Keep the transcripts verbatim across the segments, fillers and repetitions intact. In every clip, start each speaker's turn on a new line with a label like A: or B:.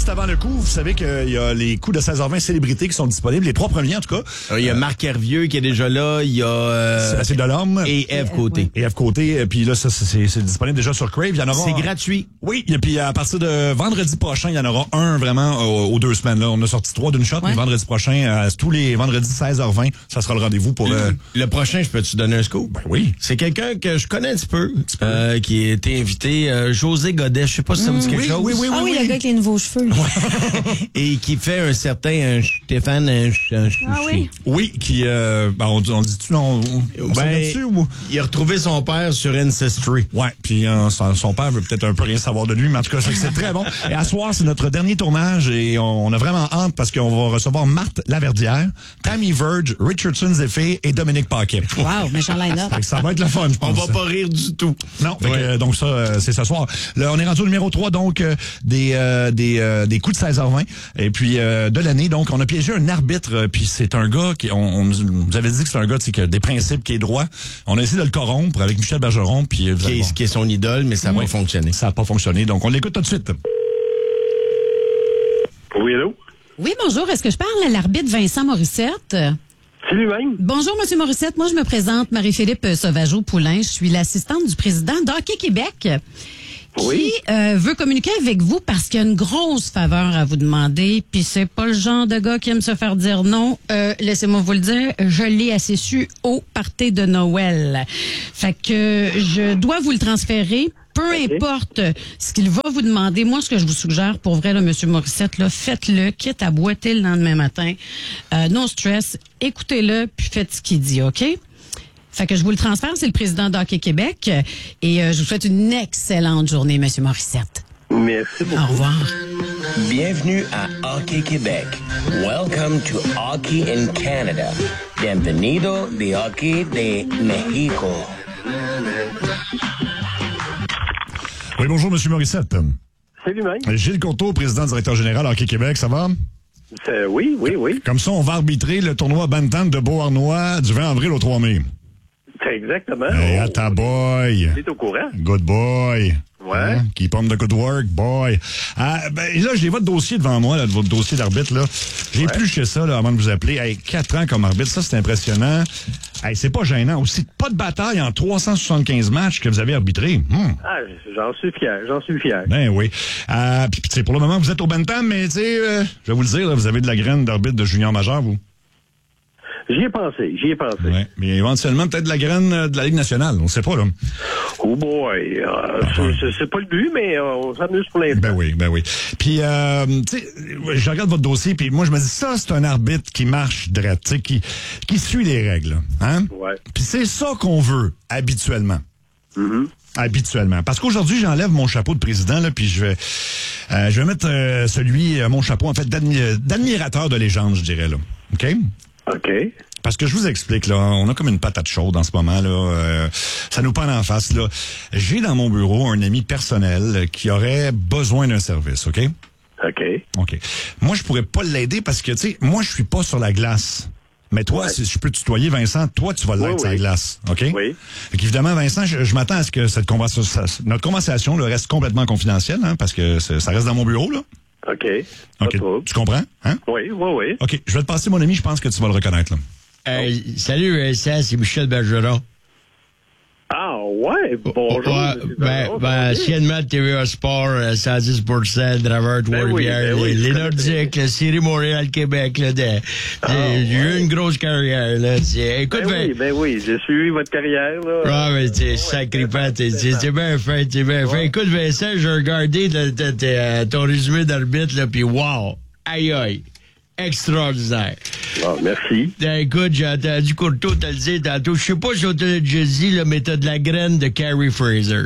A: juste avant le coup, vous savez qu'il y a les coups de seize heures vingt célébrités qui sont disponibles, les trois premiers en tout cas.
B: Il y a Marc Hervieux qui est déjà là, il y a euh,
A: Sébastien Delorme
B: et Ève Côté.
A: Et Ève Côté, puis là, ça, c'est, c'est disponible déjà sur Crave. Il y en aura.
B: C'est gratuit.
A: Oui, et puis à partir de vendredi prochain, il y en aura un vraiment aux, aux deux semaines. Là, on a sorti trois d'une shot, ouais. mais vendredi prochain, euh, tous les vendredis seize heures vingt, ça sera le rendez-vous pour. Euh...
B: Le prochain, je peux-te donner un scoop?
A: Ben oui.
B: C'est quelqu'un que je connais un petit peu, euh, qui a été invité, euh, José Godet. Je sais pas si ça vous dit quelque
A: oui,
B: chose.
A: Oui, oui, oui.
C: Ah oui,
A: oui.
C: le gars avec les nouveaux cheveux.
B: Et qui fait un certain un Stéphane un, un,
C: Ah oui.
A: Oui, qui euh, ben on, on dit tu on, on
B: ben,
A: dessus, ou?
B: Il a retrouvé son père sur Ancestry.
A: Ouais, puis euh, son, son père veut peut-être un peu rien savoir de lui, mais en tout cas, c'est très bon. Et à soir, c'est notre dernier tournage et on, on a vraiment hâte parce qu'on va recevoir Marthe Laverdière, Tammy Verge, Richardson Zeffé et Dominique Paquet.
C: Wow, méchant line-up.
A: Ça va être le fun, je pense.
B: On va pas rire du tout.
A: Non, fait ouais. que, donc ça, euh, c'est ce soir. Là, on est rendu au numéro trois, donc euh, des euh, des euh, des coups de seize heures vingt. Et puis euh, de l'année, donc on a piégé un arbitre, euh, puis c'est un gars qui, on, on vous avait dit que c'est un gars qui a des principes, qui est droit. On a essayé de le corrompre avec Michel Bergeron, puis
B: qui est, qui est son idole, mais ça n'a oui, pas fonctionné.
A: Ça n'a pas fonctionné, donc on l'écoute tout de suite.
D: Oui, allô?
C: Oui, bonjour. Est-ce que je parle à l'arbitre Vincent Morissette?
D: C'est lui-même.
C: Bonjour, Monsieur Morissette. Moi, je me présente Marie-Philippe Sauvageau-Poulain. Je suis l'assistante du président d'Hockey Québec
D: oui.
C: qui euh, veut communiquer avec vous parce qu'il y a une grosse faveur à vous demander. Puis c'est pas le genre de gars qui aime se faire dire non. Euh, laissez-moi vous le dire, je l'ai assez su au party de Noël. Fait que je dois vous le transférer. Peu okay. importe ce qu'il va vous demander, moi, ce que je vous suggère, pour vrai, là, M. Morissette, là, faites-le, quitte à boiter le lendemain matin. Euh, no stress, écoutez-le, puis faites ce qu'il dit, OK? Fait que je vous le transfère, c'est le président d'Hockey Québec. Et euh, je vous souhaite une excellente journée, M. Morissette.
D: Merci beaucoup.
C: Au revoir.
E: Bienvenue à Hockey Québec. Welcome to Hockey in Canada. Bienvenido de Hockey de Mexico.
A: Oui, bonjour, M. Morissette.
D: C'est lui-même.
A: Gilles Courteau, président directeur général Hockey Québec, ça va?
D: C'est, oui, oui, oui.
A: Comme ça, on va arbitrer le tournoi Bantam de Beauharnois du vingt avril au trois mai.
D: C'est exactement.
A: Hey, à ta boy.
D: Tu es au courant.
A: Good boy.
D: Ouais.
A: Hein? Keep on the good work, boy. Ah, ben, là, j'ai votre dossier devant moi, là, votre dossier d'arbitre, là. J'ai ouais. épluché ça, là, avant de vous appeler. Hey, quatre ans comme arbitre, ça, c'est impressionnant. Hey, c'est pas gênant. Aussi, pas de bataille en trois cent soixante-quinze matchs que vous avez arbitrés. Hmm.
D: Ah, j'en suis fier, j'en suis fier.
A: Ben oui. Euh, puis, tu sais, pour le moment, vous êtes au Bantam, mais, tu sais, euh, je vais vous le dire, là, vous avez de la graine d'arbitre de junior majeur, vous.
D: J'y ai pensé, j'y ai pensé.
A: Ouais, mais éventuellement, peut-être de la graine de la Ligue nationale, on sait pas, là.
D: Oh boy, euh, ah, c'est, c'est pas le but, mais euh, on s'amuse pour l'instant.
A: Ben oui, ben oui. Puis, euh, tu sais, je regarde votre dossier, puis moi, je me dis, ça, c'est un arbitre qui marche droit, tu sais, qui, qui suit les règles, hein?
D: Ouais.
A: Puis c'est ça qu'on veut, habituellement.
D: Mm-hmm.
A: Habituellement. Parce qu'aujourd'hui, j'enlève mon chapeau de président, là, puis je vais, euh, je vais mettre euh, celui, euh, mon chapeau, en fait, d'admi- d'admirateur de légende, je dirais, là. OK?
D: OK.
A: Parce que je vous explique, là, on a comme une patate chaude en ce moment, là. Euh, ça nous prend en face, là. J'ai dans mon bureau un ami personnel qui aurait besoin d'un service, OK?
D: OK.
A: OK. Moi, je pourrais pas l'aider parce que, tu sais, moi, je suis pas sur la glace. Mais toi, ouais. si je peux te tutoyer, Vincent, toi, tu vas l'être oui, sur oui. la glace, OK?
D: Oui.
A: Fait qu'évidemment, Vincent, je, je m'attends à ce que cette conversation, notre conversation, là, reste complètement confidentielle, hein, parce que ça reste dans mon bureau, là.
D: OK.
A: OK. Tu comprends? Hein?
D: Oui, oui, oui.
A: OK. Je vais te passer mon ami, je pense que tu vas le reconnaître, là.
B: Euh, salut, Vincent, c'est Michel Bergeron.
D: Ah, ouais, bonjour.
B: Ouais, ben, ben, anciennement, T V A Sport, euh, cent dix pour cent, Draveur, Trois-Rivières, ben oui, ben les, oui, les Nordiques, la série Montréal-Québec, là, de, de, ah, j'ai ouais. eu une grosse carrière, là. Écoute,
D: ben, ben oui, ben oui, j'ai suivi votre carrière, là.
B: Ah, mais c'est sacripant, t'es, t'es bien fait, t'es bien fait. Écoute, Vincent, j'ai regardé de, de, de, de, ton résumé d'arbitre, là, pis wow, aïe aïe. Extraordinaire.
D: Ah, merci.
B: Ben, écoute, j'ai entendu Courteau te le dire tantôt. Je sais pas si on te l'a déjà dit, là, mais t'as de la graine de Carrie Fraser.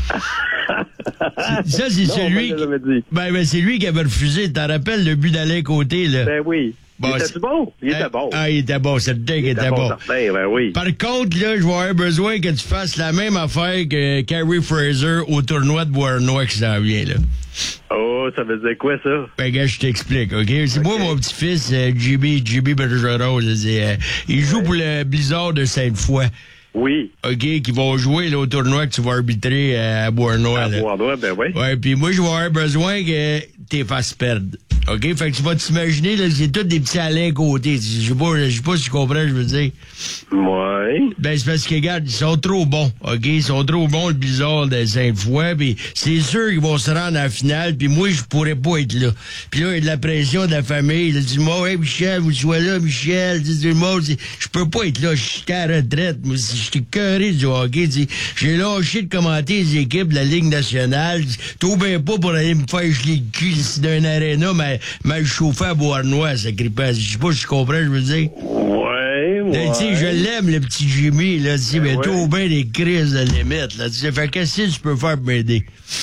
B: Ça, c'est non, celui. Qui... Ben, ben, c'est lui qui avait refusé. T'en rappelles le but d'Alain Côté, là?
D: Ben oui.
B: Bon,
D: il était bon? Il était
B: ah,
D: bon.
B: Ah, il était bon. C'est le dingue, il était bon.
D: Ben, ben oui.
B: Par contre, là, je vais avoir besoin que tu fasses la même affaire que Carrie Fraser au tournoi de Beauharnois qui s'en vient, là.
D: Oh, ça veut dire quoi, ça?
B: Ben, gars, je t'explique, OK? C'est okay. Moi, mon petit-fils, euh, J B, J B Bergeron, euh, il joue ouais. pour le Blizzard de Sainte-Foy.
D: Oui.
B: OK, qui vont jouer là, au tournoi que tu vas arbitrer à Bois-Noir.
D: À Bois-Noir, ben oui.
B: Ouais, puis moi, je vais avoir besoin que t'es fasses perdre. OK? Fait que tu vas t'imaginer, là, c'est tous des petits Alain côté. Je sais pas, je sais pas si tu comprends, je veux dire.
D: Ouais.
B: Ben, c'est parce que, regarde, ils sont trop bons, OK? Ils sont trop bons, le Blizzard de Sainte-Foy, puis c'est sûr qu'ils vont se rendre à la finale, puis moi, je pourrais pas être là. Puis là, il y a de la pression de la famille. Ils disent, moi, hey, Michel, vous soyez là, Michel. Dis tout le monde, je peux pas être là, je suis à la retraite. Moi, j'étais cœuré du hockey. J'ai lâché de commenter les équipes de la Ligue nationale. Tout bien pas pour aller me faire geler le cul ici d'un aréna, mais mal chauffé à Bois-Noir, ça crie pas. Je sais pas si tu comprends, je veux dire.
D: Ouais, ouais.
B: Tu sais, je l'aime, le petit Jimmy, là, tu sais, mais
D: ouais.
B: tout bien des crises de limite, là, tu sais. Fait qu'est-ce que tu peux faire pour m'aider?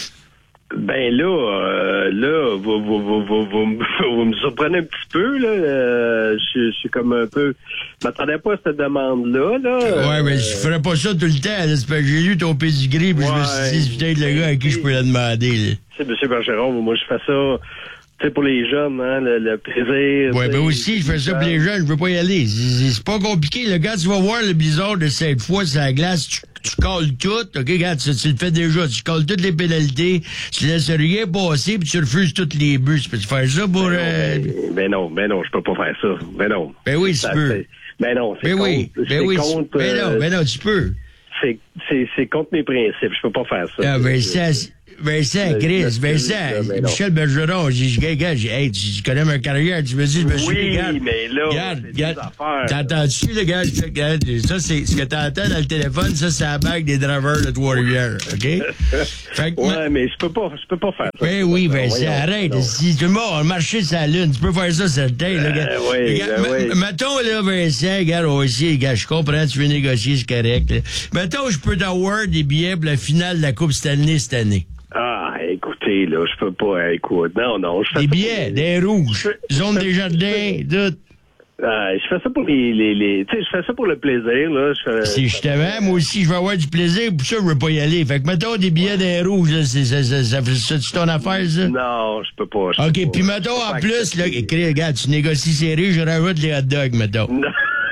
D: Ben là, euh, là, vous, vous, vous, vous, vous, vous me surprenez un petit peu, là. Euh, je, je suis comme un peu... Je m'attendais pas à cette demande-là, là.
B: Ouais, mais je ferais pas ça tout le temps, là. C'est parce que j'ai lu ton pedigree, puis je me suis dit, c'est peut-être le gars à qui je peux la demander, là.
D: C'est M. Bergeron, moi, je fais ça... Tu sais, pour les jeunes, hein, le, le plaisir.
B: Ouais, ben aussi, je fais ça pour les jeunes, je veux pas y aller. C'est c'est pas compliqué, le gars, tu vas voir le Blizzard de cette fois sur la glace, tu, tu colles tout, ok, regarde, tu, tu le fais déjà, tu colles toutes les pénalités, tu laisses rien passer, puis tu refuses tous les buts. Tu peux faire ça pour...
D: Ben,
B: euh...
D: non, ben, ben non, ben non, je peux pas faire ça. Ben non.
B: Ben oui, tu
D: Ça,
B: peux.
D: c'est- Ben non, c'est
B: Ben
D: contre.
B: oui, ben
D: c'est
B: oui, tu-
D: contre,
B: ben non,
D: euh,
B: ben non, tu peux.
D: c'est, c'est, c'est contre mes principes, je peux pas faire ça.
B: Ah, Vincent, Vincent,
D: Le-
B: Chris,
D: le-
B: Vincent,
D: le- le-
B: Michel Bergeron, j'ai, j'ai, gars, j'ai, hey, tu tu connais ma carrière, tu me dis, je me suis
D: Oui,
B: dit, regarde,
D: mais là,
B: regarde,
D: c'est des
B: regarde,
D: affaires.
B: t'entends-tu, le gars, regarde, ça, c'est, ce que t'entends dans le téléphone, ça, c'est la bague des draveurs de Trois-Rivières, OK? Fait que,
D: Ouais, mais je peux pas, je peux pas faire ça.
B: ben oui, Vincent,
D: Voyons,
B: arrête.
D: non.
B: Si tout le monde a marché sur la lune, tu peux faire ça certain, là, gars.
D: Ben oui,
B: Regarde,
D: ben
B: m-
D: oui.
B: Mettons, là, Vincent, regarde, aussi, gars, je comprends, tu veux négocier, c'est correct, là. Mettons, je peux t'avoir des billets pour la finale de la Coupe Stanley cette année.
D: Ah, écoutez, là, je peux pas, hein, écoute, non, non, je fais
B: Des
D: ça
B: billets,
D: pour-
B: des rouges,
D: Je-
B: zone
D: je-
B: des jardins, tout.
D: Ah, je fais ça pour les, les, les tu sais, je fais ça pour le plaisir, là. Je fais-
B: Si je t'avais, moi aussi, je vais avoir du plaisir, pour ça, je veux pas y aller. Fait que, mettons, des billets des rouges, là, c'est, ça, ça, ça, ça, c'est ton affaire, ça?
D: Non, je peux pas. je peux
B: OK,
D: pas.
B: puis mettons,
D: Je
B: en
D: peux
B: plus,
D: pas
B: là,
D: accepter.
B: écris, regarde, tu négocies serré, je rajoute les hot dogs, mettons.
D: Non.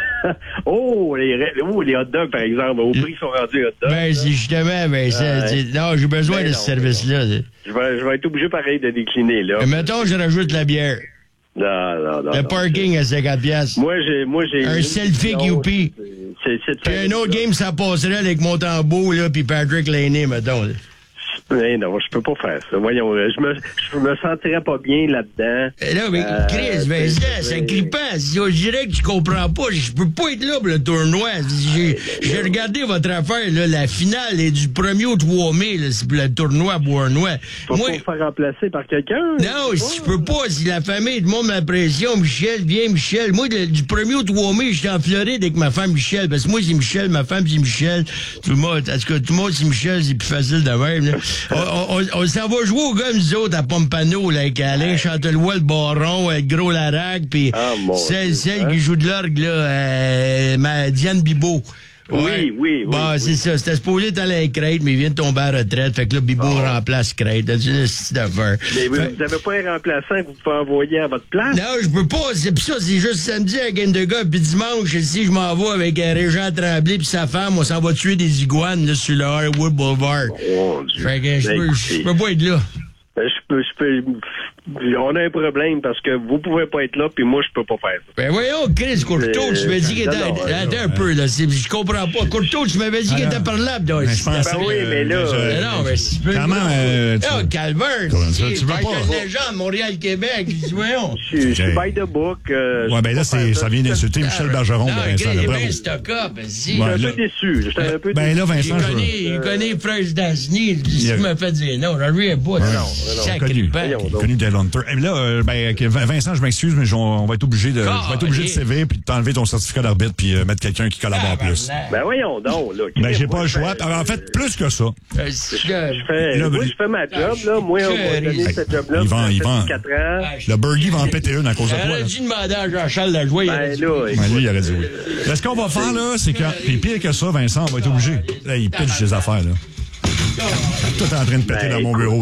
D: Oh, les, ra- oh, les hot dogs, par exemple, au prix qu'ils sont rendus hot dogs.
B: Ben, c'est justement, ben, ça,
D: Ouais.
B: c'est- non, j'ai besoin
D: Ben
B: de
D: non,
B: ce service-là.
D: je vais, je vais être obligé, pareil, de décliner, là.
B: Mais mettons, je rajoute la bière.
D: Non, non, non.
B: Le
D: non.
B: parking à cinquante piastres.
D: Moi, j'ai, moi, j'ai.
B: Un
D: une
B: selfie
D: vision,
B: Youpi.
D: C'est, c'est de
B: Puis
D: faire
B: un autre
D: ça.
B: game, ça passerait avec mon tambour, là, puis Patrick Laney, mettons. là.
D: Mais non, je peux pas faire ça. Voyons, euh, je me, je me sentirais pas bien là-dedans.
B: Eh là, mais
D: Euh,
B: Chris, Vincent,
D: c'est-
B: c'est clippant. Si on dirait que tu comprends pas, je peux pas être là pour le tournoi. J'ai j'ai regardé votre affaire, là, la finale est du premier au trois mai, là, c'est pour le tournoi à Bois-Noir.
D: Faut
B: Moi,
D: pas me faire remplacer par quelqu'un.
B: non, si je peux pas, si la famille, tout le monde m'a pression, Michel, viens Michel. Moi, le- du premier au trois mai, j'étais en Floride avec ma femme Michel, parce que moi, c'est Michel, ma femme, c'est Michel. Tout le monde, en tout cas, tout le monde, c'est Michel, c'est plus facile de même, là. On, on, on, on s'en va jouer aux gars, nous autres, à Pompano, là, avec Alain Chantelois, le Baron, avec Gros Larac, puis
D: Ah, mon
B: celle,
D: Dieu,
B: celle
D: hein?
B: qui joue de l'orgue, là, euh, ma Diane Bibot.
D: Oui, oui, oui,
B: Bon,
D: oui.
B: c'est ça. C'était supposé être à Crête, mais il vient de tomber à la retraite. Fait que là, Bibo remplace Crête. C'est une petite affaire.
D: Mais vous,
B: Fait-
D: vous avez pas un remplaçant que vous pouvez envoyer à votre place?
B: Non, je peux pas. C'est pis ça, c'est juste samedi à Game de gars. Puis dimanche, ici, je m'en vais avec euh, Régent Tremblay puis sa femme. On s'en va tuer des iguanes là, sur le Harwood Boulevard.
D: Oh, mon Dieu.
B: Fait que je
D: Ben,
B: peux, je
D: écoutez,
B: peux pas être là.
D: ben, je peux, je peux, on a un problème parce que vous pouvez pas être là puis moi je peux pas faire ça.
B: Ben voyons, Chris Courteau, tu m'as dit qu'il était...
D: non, non,
B: Attends un peu, là. c'est- Je comprends pas. Courteau, tu m'avais dit qu'il était par là.
A: Ben, je pense
D: Ben oui, mais là,
B: Mais non, mais si tu peux...
A: Quand même, euh, tu-
B: Ah, Calvert,
A: Comment ça,
B: c'est
A: tu veux
B: pas
A: pas?
B: une légende, Montréal-Québec. Je dis, voyons.
D: Je, je suis
A: Ok.
D: by the book. euh, je
A: Ouais,
D: peux
A: ben là,
D: pas
A: c'est,
D: faire
A: ça vient d'insulter Michel Bergeron,
B: Non,
A: ben,
B: Chris,
A: Vincent.
B: il est
A: Bravo.
B: bien stock-up. Si.
A: Ouais,
D: Je suis un
A: là-
D: peu déçu. J'étais un peu
A: Ben
D: déçu.
A: là,
B: Il
A: Vincent, je
B: connaît, il connaît Fraise Dasny. Si
A: a-
B: tu m'as fait dire non, j'en reviens pas.
A: Ouais,
B: Non,
A: non, connu,
D: Voyons donc.
A: connu Dale Hunter. Et là, euh, ben, que Vincent, je m'excuse, mais on, on va être obligé de, je vais être obligé de
B: ok.
A: sévir puis de t'enlever ton certificat d'arbitre puis euh, mettre quelqu'un qui collabore plus.
D: Ben voyons donc, là.
A: Ben, j'ai pas
D: Moi,
A: le
D: je
A: choix.
D: fais-
A: Alors, en fait, plus que ça.
B: Euh,
D: Je fais,
A: Là,
D: moi,
A: ben,
D: je fais ma job, là. Moi, on m'a donné
A: Hey,
D: cette job-là.
A: il vend,
D: ça
A: il
D: fait
A: vend.
D: quatre ans.
A: Le Burgie va en péter une à cause de toi.
B: J'aurais
A: là.
B: dû demander à Jean-Charles Lajoie. il aurait
D: Ben
B: dit-
D: là,
A: Ouais, lui, il aurait dit oui. Là, ce qu'on va faire, là, c'est que, puis pire que ça, Vincent, on va être obligé. Là, il pitch ses affaires, là. Tout est en train de péter
D: Ben,
A: dans mon bureau, là.
B: Ah, je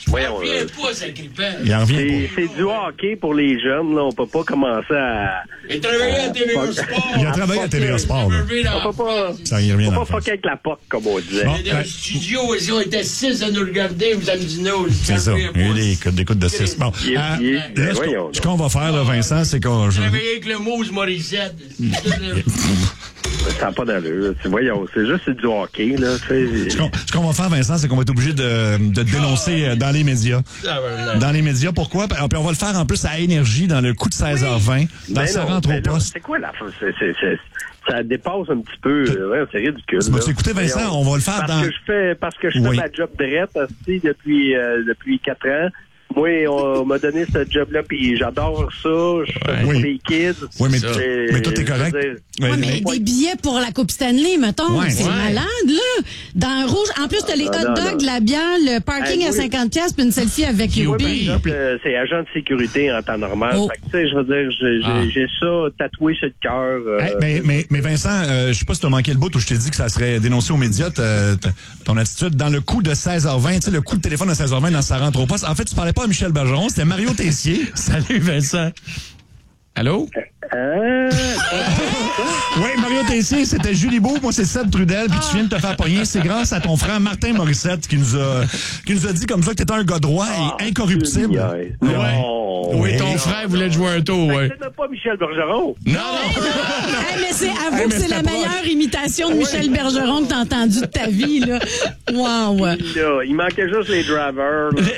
D: Voyons,
B: Il
D: là.
B: revient pas, ça grippant.
A: Il en revient
D: C'est, c'est du hockey pour les jeunes, là. On peut pas commencer à...
B: Il travaillait à T V A Sport.
A: Il a travaillé à T V A Sport, là.
D: On peut pas...
A: Ça y revient
D: On
A: dans
D: peut
A: la
D: pas
A: face.
D: fucker avec la P O C, comme on disait.
A: Bon.
B: Il y a
A: Ouais.
B: un studio, ici, on était six à nous regarder, vous allez me dire non.
A: C'est ça. Il y a eu des écoutes, des écoutes de six. Bon.
D: Il est-
A: Euh,
D: il est-
A: là, ce
D: voyons,
A: qu'on- ce qu'on va faire, là, Vincent, c'est qu'on... je-
B: Travailler avec le Mose Morissette.
D: Ça n'a pas d'allure. C'est, voyons, c'est juste c'est du hockey, là. Tu
A: Ce
D: sais.
A: qu'on, ce qu'on va faire, Vincent, c'est qu'on va être obligé de, de te dénoncer euh, dans les médias. Dans les médias, pourquoi? Puis on va le faire en plus à Énergie, dans le coup de seize heures vingt, dans
D: Ben
A: Ça
D: non,
A: rentre au
D: ben non,
A: poste.
D: C'est quoi la... C'est, c'est, c'est, ça dépasse un petit peu. euh, Ouais, c'est ridicule.
A: Tu m'as
D: là.
A: écouté, Vincent?
D: Voyons.
A: On va le faire
D: parce
A: dans...
D: Que je fais, parce que je
A: Oui.
D: fais ma job drette aussi depuis, euh, depuis quatre ans. Moi, on m'a donné ce job-là, puis j'adore ça. Je fais ça pour
A: Oui.
D: les kids.
A: Oui, mais,
D: C'est-
A: mais tout est correct.
D: je veux dire,
A: Oui,
C: Ouais, mais
A: mais-
C: des billets pour la Coupe Stanley, mettons,
A: Ouais.
C: c'est
B: Ouais.
C: malade, là. Dans le rouge, en plus, t'as les
D: Ah,
C: hot
D: non,
C: dogs,
D: non.
C: la bière, le parking
D: Hey,
C: à
D: oui.
C: cinquante piastres puis une selfie avec
D: Moi, par
C: Youpi.
D: exemple, euh, c'est agent de sécurité en temps normal.
C: Oh.
D: Fait que, tu sais, je veux dire, j'ai,
A: Ah.
D: j'ai, j'ai ça tatoué sur le cœur. euh,
A: Hey, mais, mais, mais Vincent, euh, je sais pas si t'as manqué le bout où je t'ai dit que ça serait dénoncé aux médias, ta- ta- ton attitude. Dans le coup de seize heures vingt, tu sais, le coup de téléphone à seize heures vingt dans Ça rentre au poste. En fait, tu parlais pas à Michel Bergeron, c'était Mario Tessier.
B: Salut, Vincent. Allô?
D: hein?
A: Oui, Mario Tessier, c'était Julie Beau, moi c'est Seb Trudel, puis tu viens de te faire pogner. C'est grâce à ton frère Martin Morissette qui nous a, qui nous a dit comme ça que t'étais un gars droit et incorruptible.
D: Ouais. Non.
B: Oui, ton
A: Oui.
B: frère voulait jouer un tour,
D: Ben,
B: ouais.
D: c'est même pas Michel Bergeron.
B: Non!
C: Hey, mais c'est, avoue
A: Hey,
C: que
A: mais
C: c'est
A: c'était
C: la
A: proche.
C: meilleure imitation de Michel Bergeron que t'as entendu de ta vie, là. Wow.
D: Là, il manquait juste les drivers. là.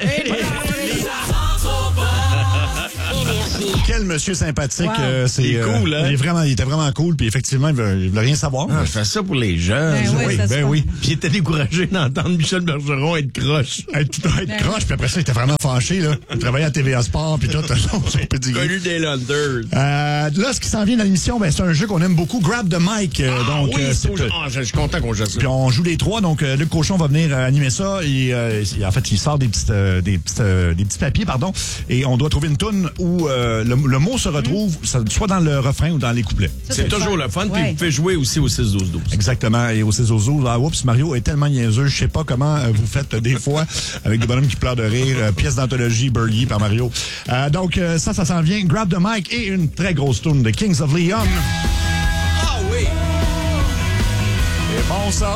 A: Quel monsieur sympathique.
C: Wow.
A: euh, c'est,
B: Il est
A: euh,
B: cool, hein?
A: Il est vraiment, il était vraiment cool, puis effectivement, il veut, il voulait rien savoir.
B: Ah, je fais ça pour les jeunes.
C: Ben oui,
A: oui,
C: ça se
A: ben
C: fait.
A: oui.
B: Puis il était découragé d'entendre Michel Bergeron être croche.
A: Être, être croche, puis après ça, il était vraiment fâché, là. Il travaillait à T V A Sport, puis tout, on peut dire.
B: Connu des Landers.
A: Euh, là, ce qui s'en vient dans l'émission, ben, c'est un jeu qu'on aime beaucoup, Grab the Mic. euh,
B: Ah,
A: donc,
B: oui,
A: euh,
B: c'est
A: c'est,
B: au- ah, je je suis content qu'on joue ça.
A: puis on joue les trois, donc euh, Luc Cochon va venir euh, animer ça. Et euh, il- en fait, il sort des petites, euh, des petites, euh, des petits papiers, pardon, et on doit trouver une toune où euh, le, le mot se retrouve, ça- soit dans le refrain ou dans les couplets.
B: C'est toujours le fun, puis
C: Ouais.
B: vous pouvez jouer aussi au six douze douze.
A: Exactement. Et au Cézozo, ah, oups, Mario est tellement niaiseux. Je sais pas comment euh, vous faites euh, des fois avec des bonhommes qui pleurent de rire. Euh, pièce d'anthologie, Burgie par Mario. Euh, donc, euh, ça, ça s'en vient. Grab the Mic et une très grosse tourne de Kings of Leon.
B: Ah oui!
A: C'est bon, ça.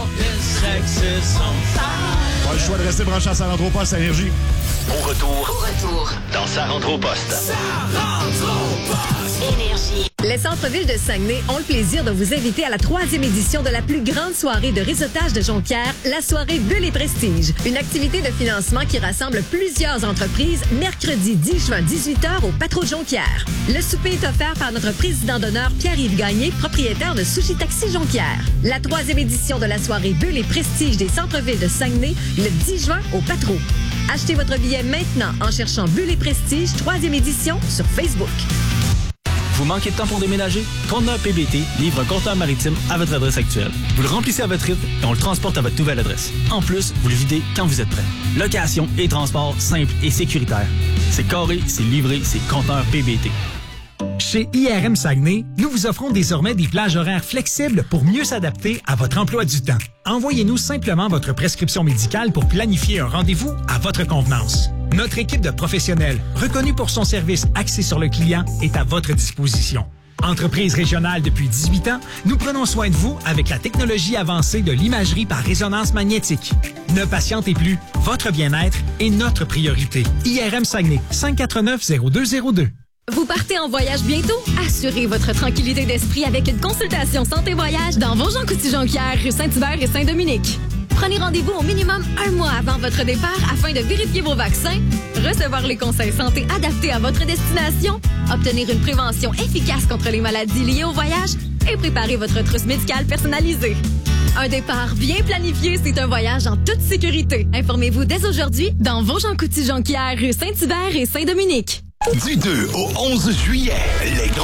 A: Pas le choix de rester branché à Ça rentre au poste à Énergie.
F: Au retour,
G: Au retour,
F: dans Ça rentre au poste.
G: Énergie.
H: Les centres-villes de Saguenay ont le plaisir de vous inviter à la troisième édition de la plus grande soirée de réseautage de Jonquière, la soirée Bulle et Prestige. Une activité de financement qui rassemble plusieurs entreprises mercredi dix juin dix-huit heures au Patro de Jonquière. Le souper est offert par notre président d'honneur Pierre-Yves Gagné, propriétaire de Sushi Taxi Jonquière. La troisième édition de la soirée Bulle et Prestige des centres-villes de Saguenay, le dix juin au Patro. Achetez votre billet maintenant en cherchant Bulle et Prestige troisième édition sur Facebook.
I: Vous manquez de temps pour déménager? Conteneur P B T livre un compteur maritime à votre adresse actuelle. Vous le remplissez à votre rythme et on le transporte à votre nouvelle adresse. En plus, vous le videz quand vous êtes prêt. Location et transport simple et sécuritaire. C'est carré, c'est livré, c'est compteur P B T.
J: Chez I R M Saguenay, nous vous offrons désormais des plages horaires flexibles pour mieux s'adapter à votre emploi du temps. Envoyez-nous simplement votre prescription médicale pour planifier un rendez-vous à votre convenance. Notre équipe de professionnels, reconnue pour son service axé sur le client, est à votre disposition. Entreprise régionale depuis dix-huit ans, nous prenons soin de vous avec la technologie avancée de l'imagerie par résonance magnétique. Ne patientez plus, votre bien-être est notre priorité. I R M Saguenay, cinq quatre neuf zéro deux zéro deux.
H: Vous partez en voyage bientôt? Assurez votre tranquillité d'esprit avec une consultation santé-voyage dans Vosges-en-Couty-Jonquière, rue Saint-Hubert et Saint-Dominique. Prenez rendez-vous au minimum un mois avant votre départ afin de vérifier vos vaccins, recevoir les conseils santé adaptés à votre destination, obtenir une prévention efficace contre les maladies liées au voyage et préparer votre trousse médicale personnalisée. Un départ bien planifié, c'est un voyage en toute sécurité. Informez-vous dès aujourd'hui dans Vosges-en-Couty-Jonquière, rue Saint-Hubert et Saint-Dominique.
F: Du deux au onze juillet, les grands